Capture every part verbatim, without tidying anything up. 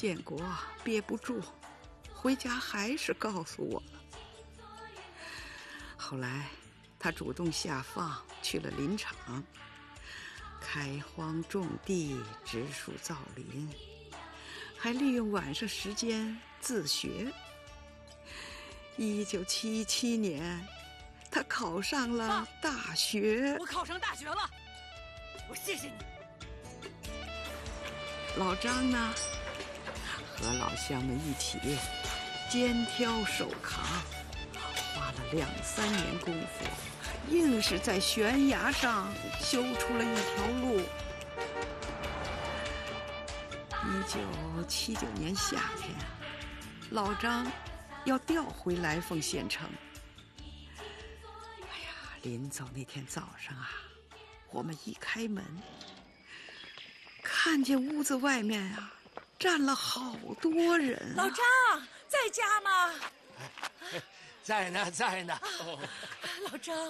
建国憋不住，回家还是告诉我了。后来他主动下放去了林场，开荒种地，植树造林，还利用晚上时间自学。一九七七年，他考上了大学。 我考上大学了，我谢谢你。 老张呢，和老乡们一起肩挑手扛，花了两三年功夫，硬是在悬崖上修出了一条路。一九七九年夏天，老张要调回来凤县城。哎呀，临走那天早上啊，我们一开门，看见屋子外面啊站了好多人啊。 老张在家吗？ 在呢，在呢。 哦、老张，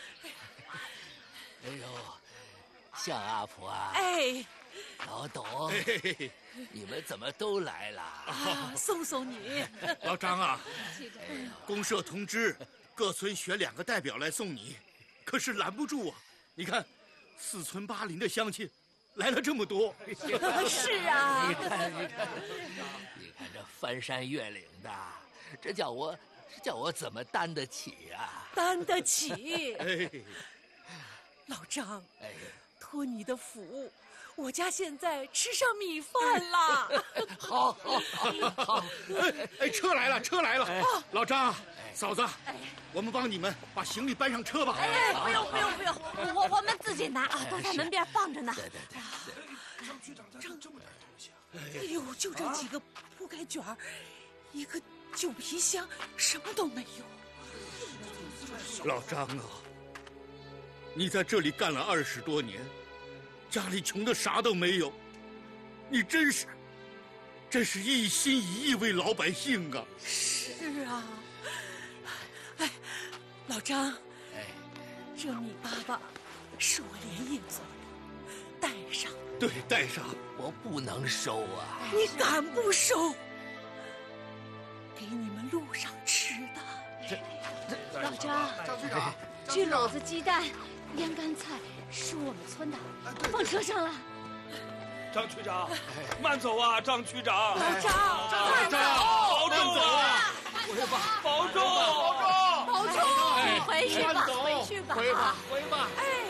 哎呦，向阿婆啊！ 哎， 老董，哎、你们怎么都来了？ 啊，送送你。 老张啊，公社通知各村选两个代表来送你，可是拦不住啊！你看，四村八邻的乡亲来了这么多。 是啊， 你看，你看，你看这翻山越岭的，这叫我，这叫我怎么担得起啊？ 担得起。 哎， 老张， 哎， 托你的福，我家现在吃上米饭了。 好，好，好，好。 哎哎，车来了，车来了！哎、老张，嫂子，哎、我们帮你们把行李搬上车吧。 哎，不用，不用，不用，我我们自己拿啊，都在门边放着呢。 对对对。 张局长张这么点东西啊！ 哎呦，就这几个铺盖卷儿，一个旧皮箱，什么都没有。 老张啊，你在这里干了二十多年，家里穷的啥都没有，你真是，真是一心一意为老百姓啊！ 是啊，哎，老张， 哎， 这米粑粑是我连夜做的，带上。 对，带上。 我不能收啊！ 你敢不收？给你们路上吃的。 这这老张，张局长，焗篓子、鸡蛋、腌干菜是我们村的，放车上了。 张区长，慢走啊，张区长。 老张， 张张， 保重啊！ 回吧，保重， 保重，保重，你回去吧，回去吧， 回吧，回吧。 哎。